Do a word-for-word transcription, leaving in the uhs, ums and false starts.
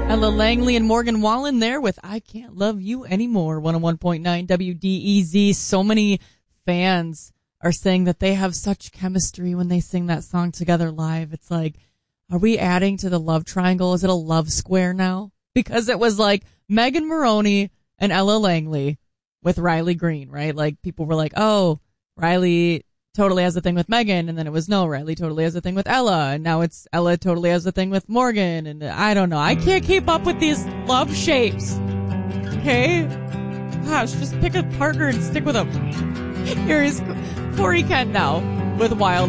Ella Langley and Morgan Wallen there with I Can't Love You Anymore. one oh one point nine W D E Z. So many fans are saying that they have such chemistry when they sing that song together live. It's like, are we adding to the love triangle? Is it a love square now? Because it was like Megan Moroney and Ella Langley with Riley Green, right? Like people were like, oh, Riley totally has a thing with Megan, and then it was no, Riley totally has a thing with Ella, and now it's Ella totally has a thing with Morgan, and I don't know. I can't keep up with these love shapes. Okay? Gosh, just pick a partner and stick with them. Here is Corey Kent now with Wild